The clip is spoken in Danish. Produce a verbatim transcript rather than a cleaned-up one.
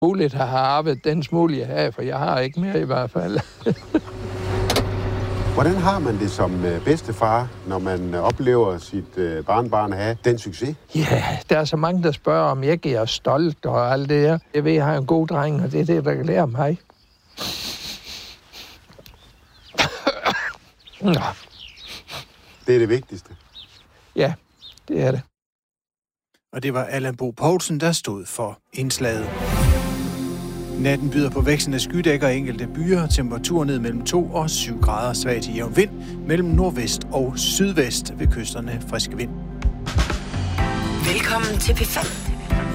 muligt at have arbejdet den smule, jeg har, for jeg har ikke mere i hvert fald. Hvordan har man det som bedstefar, når man oplever sit barnbarn have den succes? Ja, der er så mange, der spørger, om jeg ikke er stolt og alt det her. Jeg ved, jeg har en god dreng, og det er det, der kan lære mig. Nå. Det er det vigtigste. Ja, det er det. Og det var Allan Bo Poulsen, der stod for indslaget. Natten byder på vækstende skydækker og enkelte byer. Temperatur ned mellem to og syv grader. Svag til jævn vind mellem nordvest og sydvest ved kysterne. Frisk vind. Velkommen til P fem.